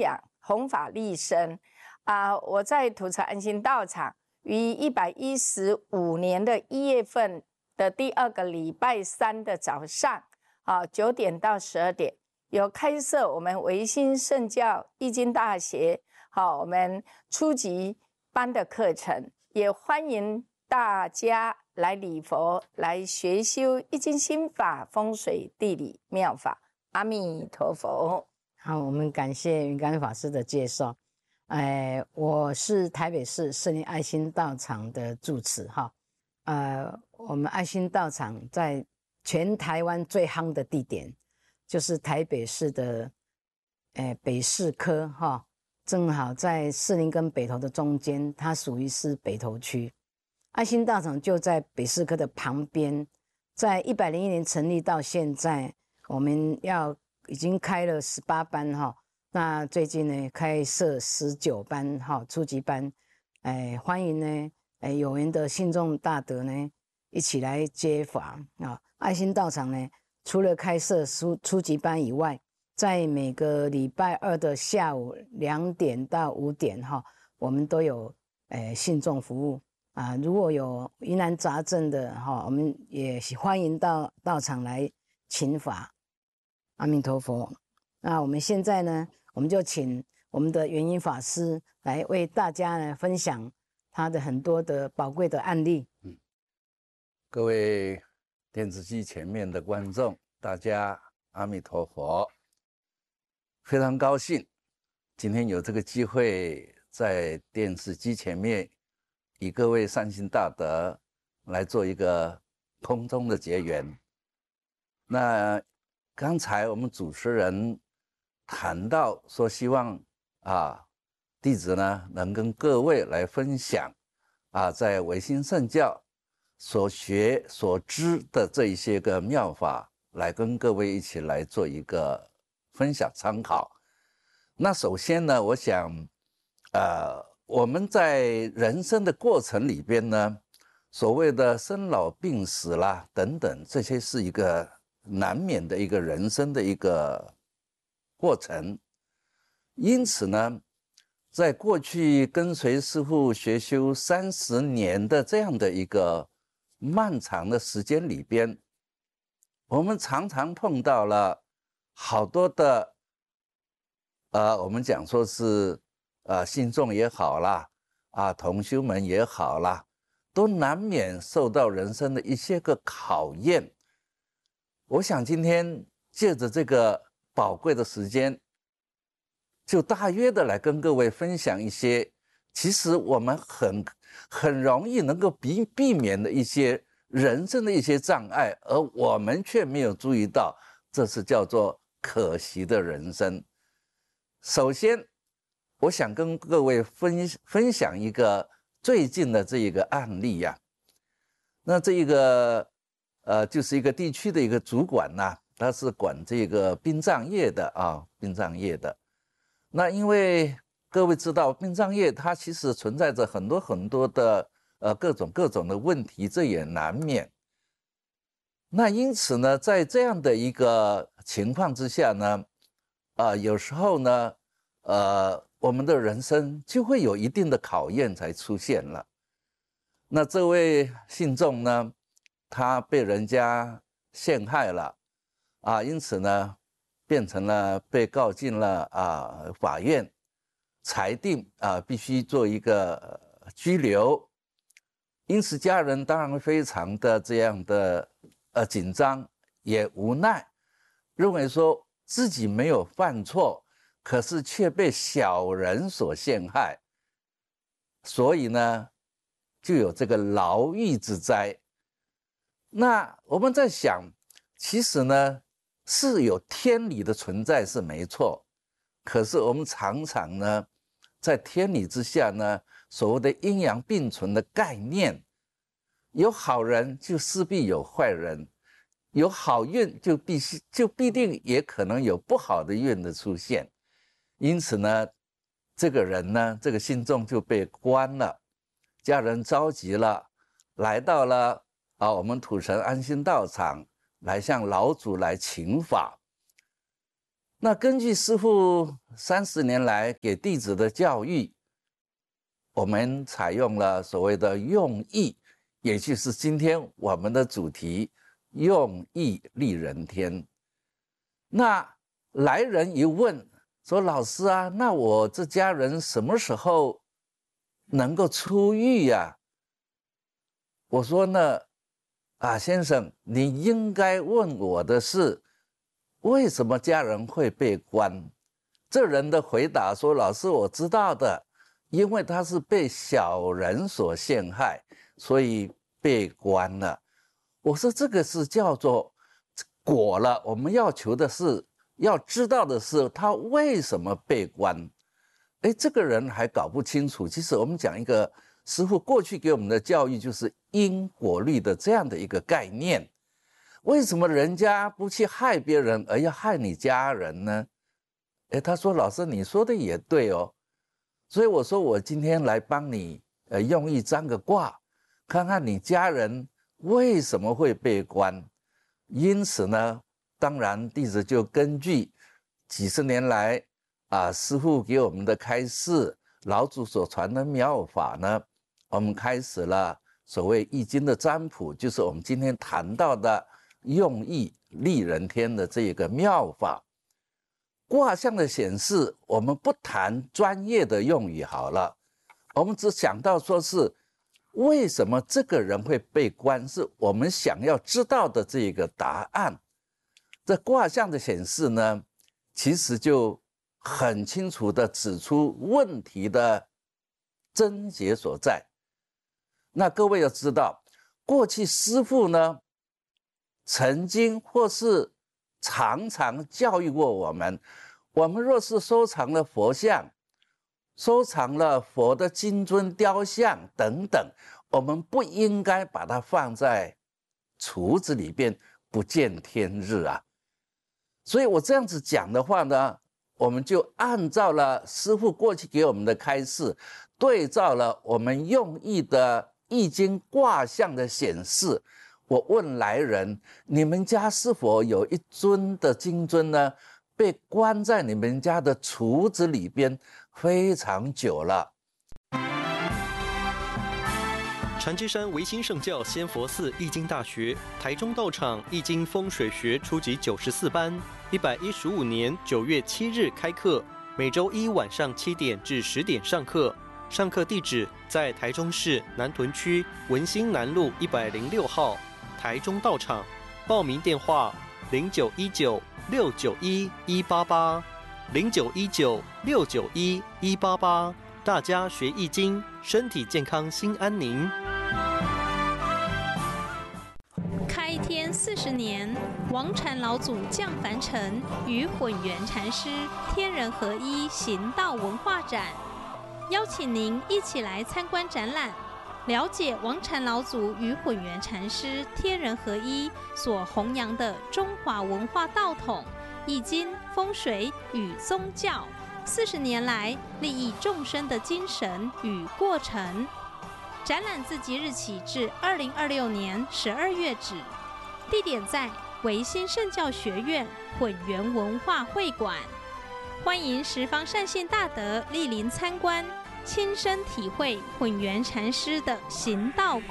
养，弘法利生。我在土城安心道场于115年的1月份的第2个礼拜3的早上，9点到12点，有开设我们维新圣教易经大学我们初级班的课程，也欢迎大家来礼佛，来学修易经心法、风水地理妙法。阿弥陀佛。 好，我们感谢云干法师的介绍。我是台北市圣灵爱心道场的住持哈。我们爱心道场在全台湾最夯的地点，就是台北市的北市科哈，正好在士林跟北投的中间，它属于是北投区。爱心道场就在北市科的旁边，在101年成立到现在，我们已经开了18班哈，那最近呢开设19班哈，初级班，欢迎呢有缘的信众大德呢一起来接法啊。爱心道场呢除了开设初级班以外，在每个礼拜2的下午2点到5点哈，我们都有信众服务如果有疑难杂症的哈，我们也欢迎到道场来请法。阿弥陀佛。那我们现在呢，我们就请我们的圆音法师来为大家呢分享他的很多的宝贵的案例。 各位电视机前面的观众，大家阿弥陀佛。非常高兴今天有这个机会在电视机前面与各位善心大德来做一个空中的结缘。那刚才我们主持人谈到说，希望弟子呢能跟各位来分享在维新圣教所学所知的这一些个妙法，来跟各位一起来做一个分享参考。那首先呢，我想我们在人生的过程里边呢，所谓的生老病死啦等等，这些是一个难免的一个人生的一个过程。因此呢，在过去跟随师父学修30年的这样的一个漫长的时间里边，我们常常碰到了好多的我们讲说是信众也好啦同修们也好啦，都难免受到人生的一些个考验。我想今天借着这个宝贵的时间，就大约的来跟各位分享一些其实我们很容易能够避免的一些人生的一些障碍，而我们却没有注意到，这是叫做可惜的人生。首先我想跟各位分享一个最近的这一个案例呀。那这一个就是一个地区的一个主管他是管这个殡葬业的殡葬业的。那因为各位知道殡葬业它其实存在着很多的各种的问题，这也难免。那因此呢，在这样的一个情况之下呢，有时候呢我们的人生就会有一定的考验才出现了。那这位信众呢，他被人家陷害了因此呢变成了被告进了法院，裁定必须做一个拘留。因此家人当然非常的这样的紧张，也无奈，认为说自己没有犯错，可是却被小人所陷害，所以呢就有这个牢狱之灾。那我们在想，其实呢是有天理的存在是没错，可是我们常常呢在天理之下呢，所谓的阴阳并存的概念，有好人就势必有坏人，有好运就必定也可能有不好的运的出现。因此呢这个人呢，这个信众就被关了，家人着急了，来到了我们土城安心道场，来向老祖来请法。 那根据师父30年来给弟子的教育，我们采用了所谓的用意，也就是今天我们的主题“用意利人天”。那来人一问说：“老师啊，那我这家人什么时候能够出狱呀？”我说呢，先生，你应该问我的是，为什么家人会被关？这人的回答说：“老师，我知道的，因为他是被小人所陷害，所以被关了。”我说这个是叫做果了，我们要求的是，要知道的是他为什么被关。这个人还搞不清楚。其实我们讲一个师父过去给我们的教育，就是因果律的这样的一个概念。为什么人家不去害别人，而要害你家人呢？他说：“老师，你说的也对哦。”所以我说，我今天来帮你用意占个卦，看看你家人为什么会被关。因此呢，当然弟子就根据几十年来师父给我们的开示，老祖所传的妙法呢，我们开始了所谓易经的占卜，就是我们今天谈到的用意利人天的这个妙法。卦象的显示，我们不谈专业的用语好了，我们只想到说是为什么这个人会被关，是我们想要知道的这个答案。这卦象的显示呢，其实就很清楚地指出问题的症结所在。那各位要知道，过去师父呢，曾经或是常常教育过我们，我们若是收藏了佛像，收藏了佛的金尊雕像等等，我们不应该把它放在橱子里边，不见天日啊。所以我这样子讲的话呢，我们就按照了师父过去给我们的开示，对照了我们用意的易经卦象的显示，我问来人，你们家是否有一尊的金尊呢，被关在你们家的橱子里边非常久了。 禅之山维新圣教仙佛寺易经大学台中道场易经风水学初级94班，115年9月7日开课，每周一晚上7点至10点上课。上课地址在台中市南屯区文心南路106号台中道场。报名电话0919691188 0919691188。大家学易经，身体健康，心安宁。 开天40年，王禅老祖降凡尘，与混元禅师天人合一行道文化展，邀请您一起来参观展览，了解王禅老祖与混元禅师天人合一所弘扬的中华文化道统、易经、风水与宗教40年来利益众生的精神与过程。展览自即日起至2026年12月止，地点在维新圣教学院混元文化会馆。欢迎十方善信大德莅临参观，亲身体会混元禅师的行道功。